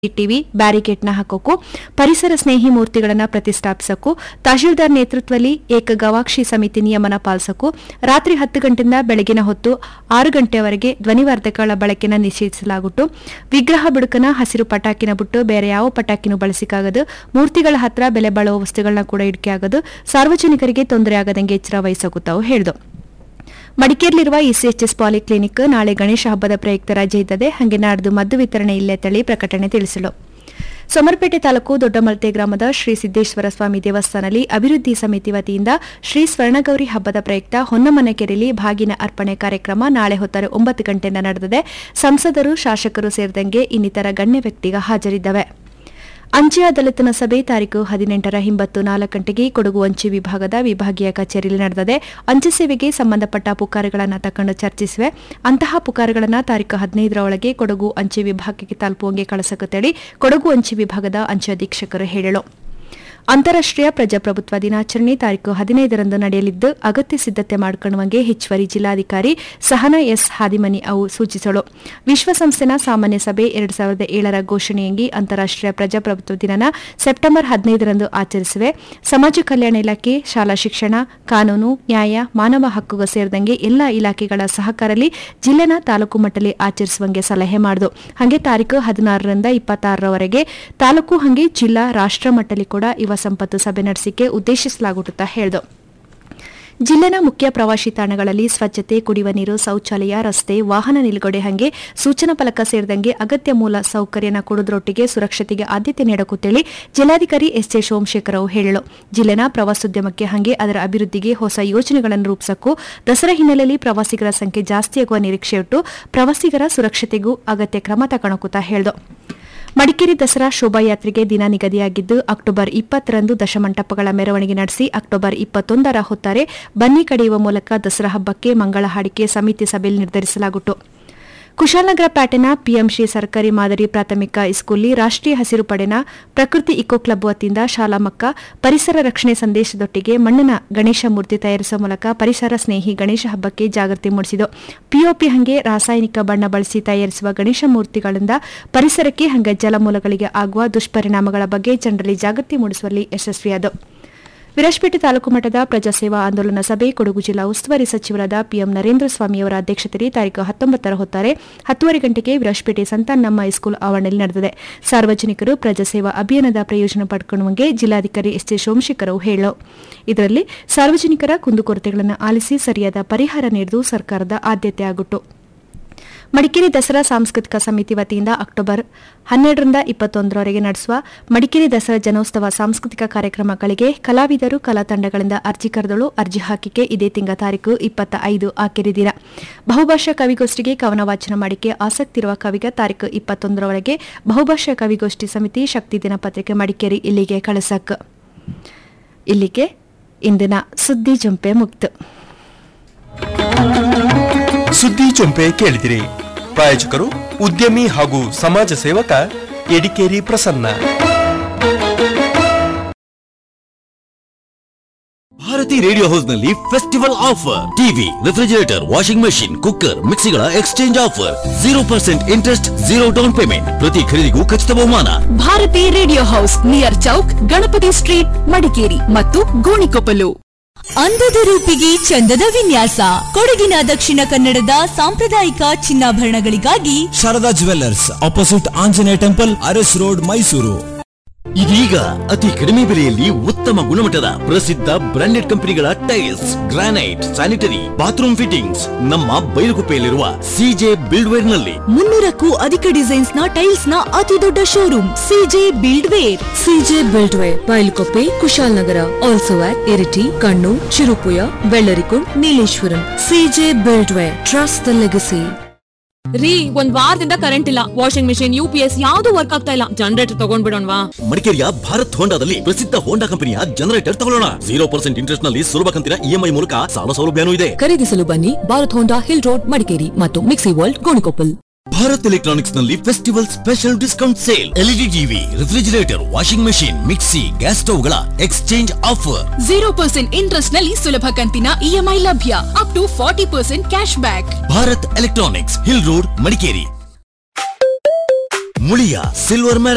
TV ಬ್ಯಾರಿಕೇಡ್ನ ಹಾಕೋಕು ಪರಿಸರ ಸ್ನೇಹಿ ಮೂರ್ತಿಗಳನ್ನು ಪ್ರತಿಷ್ಠಾಪಿಸಕು ತಹಶೀಲ್ದಾರ್ ನೇತೃತ್ವದಲ್ಲಿ ಏಕ ಗವಾಕ್ಷಿ ಸಮಿತಿ ನಿಯಮನ ಪಾಲಿಸಕು ರಾತ್ರಿ 10 ಗಂಟೆಯಿಂದ ಬೆಳಗಿನ ಹೊತ್ತು 6 ಗಂಟೆಯವರೆಗೆ ಧ್ವನಿವರ್ಧಕಗಳ ಬಳಕೆನ ನಿಷೇಧಿಸಲಾಗುಟ್ಟು ವಿಗ್ರಹ ಬಿಡುಕನ ಹಸಿರು ಪಟಾಕಿನ ಬಿಟ್ಟು ಬೇರೆ ಯಾವ ಪಟಾಕಿನೂ ಬಳಸಿಕಾಗದು ಮೂರ್ತಿಗಳ ಹತ್ರ ಬೆಲೆ ಬಾಳುವ ವಸ್ತುಗಳನ್ನ ಕೂಡ ಇಡಿಕೆ ಆಗದು ಸಾರ್ವಜನಿಕರಿಗೆ ತೊಂದರೆ ಆಗದಂಗೆ ಎಚ್ಚರ ವಹಿಸಕುತ್ತಾವು ಹೇಳಿದು ಮಡಿಕೇರಿಯಲ್ಲಿರುವ ಇಸಿಎಚ್ಎಸ್ ಪಾಲಿಕ್ಲಿನಿಕ್ ನಾಳೆ ಗಣೇಶ ಹಬ್ಬದ ಪ್ರಯುಕ್ತ ರಜೆ ಇದ್ದದೆ ಹಾಗೆ ನಾಡ್ದು ಮದ್ದು ವಿತರಣೆ ಇಲ್ಲೇ ತಳಿ ಪ್ರಕಟಣೆ ತಿಳಿಸಲು ಸೋಮರಪೇಟೆ ತಾಲೂಕು ದೊಡ್ಡಮಲ್ತೆ ಗ್ರಾಮದ ಶ್ರೀ ಸಿದ್ದೇಶ್ವರ ಸ್ವಾಮಿ ದೇವಸ್ಥಾನದಲ್ಲಿ ಅಭಿವೃದ್ಧಿ ಸಮಿತಿ ವತಿಯಿಂದ ಶ್ರೀ ಸ್ವರ್ಣಗೌರಿ ಹಬ್ಬದ ಪ್ರಯುಕ್ತ ಹೊನ್ನಮನಕೆರೆಯಲ್ಲಿ ಬಾಗಿನ ಅರ್ಪಣೆ ಕಾರ್ಯಕ್ರಮ ನಾಳೆ ಹೊತ್ತಾರೆ 9 ಗಂಟೆಯಿಂದ ನಡೆದಿದೆ ಸಂಸದರು ಶಾಸಕರು ಸೇರಿದಂಗೆ ಇನ್ನಿತರ ಗಣ್ಯ ವ್ಯಕ್ತಿಗ ಹಾಜರಿದ್ದವೆ ಅಂಚೆ ಅದಾಲತ್ನ ಸಭೆ ತಾರೀಕು 18ರ ಹಿಂಬತ್ತು 4 ಗಂಟೆಗೆ ಕೊಡಗು ಅಂಚೆ ವಿಭಾಗದ ವಿಭಾಗೀಯ ಕಚೇರಿಯಲ್ಲಿ ನಡೆದಿದೆ ಅಂಚೆ ಸೇವೆಗೆ ಸಂಬಂಧಪಟ್ಟ ಪುಕಾರುಗಳನ್ನು ತಕೊಂಡು ಚರ್ಚಿಸಿವೆ ಅಂತಹ ಪುಕಾರುಗಳನ್ನು ತಾರೀಕು 15ರ ಒಳಗೆ ಕೊಡಗು ಅಂಚೆ ವಿಭಾಗಕ್ಕೆ ತಲುಪುವಂಗೆ ಕಳಿಸಕತ್ತೇಳಿ ಕೊಡಗು ಅಂಚೆ ವಿಭಾಗದ ಅಂಚೆ ಅಧೀಕ್ಷಕರು ಹೇಳಿದರು ಅಂತಾರಾಷ್ಟೀಯ ಪ್ರಜಾಪ್ರಭುತ್ವ ದಿನಾಚರಣೆ ತಾರೀಕು 15ರಂದು ನಡೆಯಲಿದ್ದು ಅಗತ್ಯ ಸಿದ್ದತೆ ಮಾಡಿಕೊಳ್ಳುವಂಗೆ ಹೆಚ್ಚುವರಿ ಜಿಲ್ಲಾಧಿಕಾರಿ ಸಹನಾ ಎಸ್ ಹಾದಿಮನಿ ಅವು ಸೂಚಿಸಲು ವಿಶ್ವಸಂಸ್ಥೆನ ಸಾಮಾನ್ಯ ಸಭೆ 2007ರ ಘೋಷಣೆಯಂಗಿ ಅಂತಾರಾಷ್ಟೀಯ ಪ್ರಜಾಪ್ರಭುತ್ವ ದಿನನ ಸೆಪ್ಟೆಂಬರ್ 15ರಂದು ಆಚರಿಸಿವೆ ಸಮಾಜ ಕಲ್ಯಾಣ ಇಲಾಖೆ ಶಾಲಾ ಶಿಕ್ಷಣ ಕಾನೂನು ನ್ಯಾಯ ಮಾನವ ಹಕ್ಕುಗಳು ಸೇರಿದಂಗೆ ಎಲ್ಲಾ ಇಲಾಖೆಗಳ ಸಹಕಾರದಲ್ಲಿ ಜಿಲ್ಲೆನ ತಾಲೂಕು ಮಟ್ಟದಲ್ಲಿ ಆಚರಿಸುವಂಗೆ ಸಲಹೆ ಮಾಡಿದು ಹಾಗೆ ತಾರೀಕು 16ರಿಂದ 26ರವರೆಗೆ ತಾಲೂಕು ಹಾಗೆ ಜಿಲ್ಲಾ ರಾಷ್ಟ್ರ ಮಟ್ಟದಲ್ಲಿ ಕೂಡ ಸಂಪತ್ತು ಸಭೆ ನಡೆಸಿಕೆ ಉದ್ದೇಶಿಸಲಾಗುತ್ತಾ ಹೇಳಿದರು ಜಿಲ್ಲೆನ ಮುಖ್ಯ ಪ್ರವಾಸಿ ತಾಣಗಳಲ್ಲಿ ಸ್ವಚ್ಛತೆ ಕುಡಿಯುವ ನೀರು ಶೌಚಾಲಯ ರಸ್ತೆ ವಾಹನ ನಿಲುಗಡೆ ಹಂಗೆ ಸೂಚನಾ ಫಲಕ ಸೇರಿದಂಗೆ ಅಗತ್ಯ ಮೂಲ ಸೌಕರ್ಯನ ಕೊಡುವುದರೊಟ್ಟಿಗೆ ಸುರಕ್ಷತೆಗೆ ಆದ್ಯತೆ ನೀಡಕುತ್ತೇಳಿ ಜಿಲ್ಲಾಧಿಕಾರಿ ಎಸ್ಜೆ ಸೋಮಶೇಖರ್ ಅವರು ಹೇಳಿದರು ಜಿಲ್ಲೆನ ಪ್ರವಾಸೋದ್ಯಮಕ್ಕೆ ಹಂಗೆ ಅದರ ಅಭಿವೃದ್ಧಿಗೆ ಹೊಸ ಯೋಜನೆಗಳನ್ನು ರೂಪಿಸಕ್ಕೂ ದಸರಾ ಹಿನ್ನೆಲೆಯಲ್ಲಿ ಪ್ರವಾಸಿಗರ ಸಂಖ್ಯೆ ಜಾಸ್ತಿಯಾಗುವ ನಿರೀಕ್ಷೆಯಿಟ್ಟು ಪ್ರವಾಸಿಗರ ಸುರಕ್ಷತೆಗೂ ಅಗತ್ಯ ಕ್ರಮ ತಗೊಳಕುತ್ತಾ ಹೇಳಿದರು ಮಡಿಕೇರಿ ದಸರಾ ಶೋಭಾಯಾತ್ರೆಗೆ ದಿನ ನಿಗದಿಯಾಗಿದ್ದು ಅಕ್ಟೋಬರ್ 20ರಂದು ದಶಮಂಟಪಗಳ ಮೆರವಣಿಗೆ ನಡೆಸಿ ಅಕ್ಟೋಬರ್ 21ರ ಹೊತ್ತಾರೆ ಬನ್ನಿ ಕಡಿಯುವ ಮೂಲಕ ದಸರಾ ಹಬ್ಬಕ್ಕೆ ಮಂಗಳ ಹಾಡಿಕೆ ಸಮಿತಿ ಸಭೆಯಲ್ಲಿ ನಿರ್ಧರಿಸಲಾಗುತ್ತು ಕುಶಾಲನಗರ ಪ್ಯಾಟೆನ ಪಿಎಂಶ್ರೀ ಸರ್ಕಾರಿ ಮಾದರಿ ಪ್ರಾಥಮಿಕ ಸ್ಕೂಲ್ನಲ್ಲಿ ರಾಷ್ಟ್ರೀಯ ಹಸಿರು ಪಡೆನ ಪ್ರಕೃತಿ ಇಕೋ ಕ್ಲಬ್ ವತಿಯಿಂದ ಶಾಲಾ ಮಕ್ಕ ಪರಿಸರ ರಕ್ಷಣೆ ಸಂದೇಶದೊಟ್ಟಿಗೆ ಮಣ್ಣಿನ ಗಣೇಶ ಮೂರ್ತಿ ತಯಾರಿಸುವ ಮೂಲಕ ಪರಿಸರ ಸ್ನೇಹಿ ಗಣೇಶ ಹಬ್ಬಕ್ಕೆ ಜಾಗೃತಿ ಮೂಡಿಸಿತು ಪಿಒಪಿ ಹಂಗೆ ರಾಸಾಯನಿಕ ಬಣ್ಣ ಬಳಸಿ ತಯಾರಿಸುವ ಗಣೇಶ ಮೂರ್ತಿಗಳಿಂದ ಪರಿಸರಕ್ಕೆ ಹಂಗೆ ಜಲಮೂಲಗಳಿಗೆ ಆಗುವ ದುಷ್ಪರಿಣಾಮಗಳ ಬಗ್ಗೆ ಜನರಲ್ಲಿ ಜಾಗೃತಿ ಮೂಡಿಸುವಲ್ಲಿ ಯಶಸ್ವಿಯಾದವು ವಿರಾಜಪೇಟೆ ತಾಲೂಕು ಮಟ್ಟದ ಪ್ರಜಾಸೇವಾ ಆಂದೋಲನ ಸಭೆ ಕೊಡಗು ಜಿಲ್ಲಾ ಉಸ್ತುವಾರಿ ಸಚಿವರಾದ ಪಿಎಂ ನರೇಂದ್ರ ಸ್ವಾಮಿಯವರ ಅಧ್ಯಕ್ಷತೆಯಲ್ಲಿ ತಾರೀಕು 19ರ ಹೊತ್ತಾರೆ 10 ಗಂಟೆಗೆ ವಿರಾಜಪೇಟೆ ಸಂತಾನಮ್ಮ ಹೈಸ್ಕೂಲ್ ಆವರಣದಲ್ಲಿ ನಡೆದಿದೆ ಸಾರ್ವಜನಿಕರು ಪ್ರಜಾಸೇವಾ ಅಭಿಯಾನದ ಪ್ರಯೋಜನ ಪಡೆದುಕೊಳ್ಳುವಂಗೆ ಜಿಲ್ಲಾಧಿಕಾರಿ ಎಸ್ಜೆ ಸೋಮಶೇಖರ್ ಹೇಳಿದರು ಇದರಲ್ಲಿ ಸಾರ್ವಜನಿಕರ ಕುಂದುಕೊರತೆಗಳನ್ನು ಆಲಿಸಿ ಸರಿಯಾದ ಪರಿಹಾರ ನೀಡುವುದು ಸರ್ಕಾರದ ಆದ್ಯತೆಯಾಗಿತ್ತು ಮಡಿಕೇರಿ ದಸರಾ ಸಾಂಸ್ಕೃತಿಕ ಸಮಿತಿ ವತಿಯಿಂದ ಅಕ್ಟೋಬರ್ 12ರಿಂದ 21ರವರೆಗೆ ನಡೆಸುವ ಮಡಿಕೇರಿ ದಸರಾ ಜನೋತ್ಸವ ಸಾಂಸ್ಕೃತಿಕ ಕಾರ್ಯಕ್ರಮಗಳಿಗೆ ಕಲಾವಿದರು ಕಲಾ ತಂಡಗಳಿಂದ ಅರ್ಜಿ ಕರೆದಳು ಅರ್ಜಿ ಹಾಕಿಕೆ ಇದೇ ತಿಂಗಳ ತಾರೀಕು 25 ಆಖರಿ ದಿನ ಬಹುಭಾಷಾ ಕವಿಗೋಷ್ಠಿಗೆ ಕವನ ವಾಚನ ಮಾಡಿಕೆ ಆಸಕ್ತಿ ಇರುವ ಕವಿಗೆ ತಾರೀಕು 21ರವರೆಗೆ ಬಹುಭಾಷಾ ಕವಿಗೋಷ್ಠಿ ಸಮಿತಿ ಶಕ್ತಿ ದಿನಪತ್ರಿಕೆ ಮಡಿಕೇರಿ ಇಲ್ಲಿಗೆ ಕಳಿಸಕ್ ಇಲ್ಲಿಗೆ ಇಂದಿನ ಸುದ್ದಿ ಜಂಪೆ ಮುಕ್ತ ಸುದ್ದಿ ಚೊಂಪೆ ಕೇಳಿದಿರಿ ಪ್ರಾಯೋಜಕರು ಉದ್ಯಮಿ ಹಾಗೂ ಸಮಾಜ ಸೇವಕ ಎಡಿಕೇರಿ ಪ್ರಸನ್ನ ಭಾರತಿ ರೇಡಿಯೋ ಹೌಸ್ ನಲ್ಲಿ festival offer TV refrigerator washing machine cooker ಮಿಕ್ಸಿಗಳ exchange offer 0% interest 0 down payment ಪ್ರತಿ ಖರೀದಿಗೂ ಖಚಿತ ಬಹುಮಾನ Bharati radio house near Chowk Ganapati street Madikeri ಮತ್ತು ಗೋಣಿಕೊಪ್ಪಲು ಅಂದದ ರೂಪಿಗೆ ಚಂದದ ವಿನ್ಯಾಸ ಕೊಡಗಿನ ದಕ್ಷಿಣ ಕನ್ನಡದ ಸಾಂಪ್ರದಾಯಿಕ ಚಿನ್ನಾಭರಣಗಳಿಗಾಗಿ Sharada jewellers opposite Anjaneya temple Aras road Mysuru ಇದೀಗ ಅತಿ ಕಡಿಮೆ ಬೆಲೆಯಲ್ಲಿ ಉತ್ತಮ ಗುಣಮಟ್ಟದ ಪ್ರಸಿದ್ಧ ಬ್ರಾಂಡೆಡ್ ಕಂಪನಿಗಳ tiles granite sanitary bathroom fittings ನಮ್ಮ ಬೈಲುಗುಪ್ಪೆಯಲ್ಲಿರುವ ಸಿಜೆ ಬಿಲ್ಡ್ವೇರ್ ನಲ್ಲಿ 300ಕ್ಕೂ ಅಧಿಕ ಡಿಸೈನ್ಸ್ ನ ಟೈಲ್ಸ್ ನ ಅತಿ ದೊಡ್ಡ showroom CJ ಬಿಲ್ಡ್ವೇರ್ ಬೈಲುಗುಪ್ಪೆ Kushalnagar also at Iritty Kannur Cherupuzha Vellarikundu Nileshwaram CJ ಬಿಲ್ಡ್ವೇರ್ trust the legacy ರೀ ಒಂದ್ ವಾರದಿಂದ ಕರೆಂಟ್ ಇಲ್ಲ ವಾಷಿಂಗ್ ಮಿಷಿನ್ ಯುಪಿಎಸ್ ಯಾವ್ದು ವರ್ಕ್ ಆಗ್ತಾ ಇಲ್ಲ ಜನರೇಟರ್ ತಗೊಂಡ್ಬಿಡೋಣವಾ ಮಡಿಕೇರಿಯ ಭಾರತ್ ಹೋಂಡಾದಲ್ಲಿ ಪ್ರಸಿದ್ಧ ಹೋಂಡಾ ಕಂಪನಿಯ ಜನರೇಟರ್ ತಗೊಳ್ಳೋಣ 0% ಇಂಟ್ರೆಸ್ಟ್ ನಲ್ಲಿ ಸುಲಭ ಕಂತಿನ ಇಎಂಐ ಮೂಲಕ ಸಾಲ ಸೌಲಭ್ಯನೂ ಇದೆ ಖರೀದಿಸಲು ಬನ್ನಿ ಭಾರತ್ ಹೋಂಡಾ ಹಿಲ್ ರೋಡ್ ಮಡಿಕೇರಿ ಮತ್ತು mixie world Gonikoppal Bharat electronics ನಲ್ಲಿ festival special discount sale LED TV refrigerator washing machine mixie gas ಸ್ಟವ್ಗಳ exchange offer 0% interest ನಲ್ಲಿ ಸುಲಭ ಕಂತಿನ ಇಎಂಐ ಲಭ್ಯ up to 40% cash back Bharat electronics hill road Madikeri Muliya silver